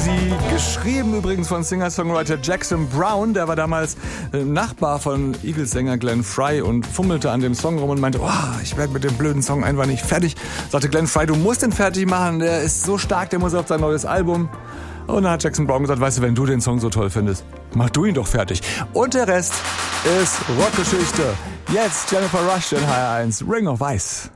Musik, geschrieben übrigens von Singer-Songwriter Jackson Browne. Der war damals Nachbar von Eagles-Sänger Glenn Frey und fummelte an dem Song rum und meinte, ich werde mit dem blöden Song einfach nicht fertig. Sagte Glenn Frey, du musst den fertig machen, der ist so stark, der muss auf sein neues Album. Und dann hat Jackson Browne gesagt, weißt du, wenn du den Song so toll findest, mach du ihn doch fertig. Und der Rest ist Rockgeschichte. Jetzt Jennifer Rush in HR1, Ring of Ice.